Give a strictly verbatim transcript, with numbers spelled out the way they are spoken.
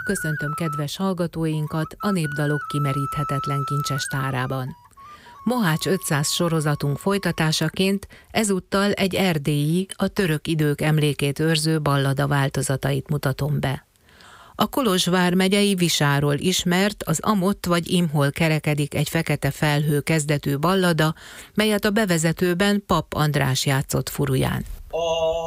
köszöntöm kedves hallgatóinkat a Népdalok kimeríthetetlen kincses tárában. Mohács ötszáz sorozatunk folytatásaként ezúttal egy erdélyi, a török idők emlékét őrző ballada változatait mutatom be. A Kolozsvár megyei Visáról ismert az Amott vagy Imhol kerekedik egy fekete felhő kezdetű ballada, melyet a bevezetőben Papp András játszott furuján.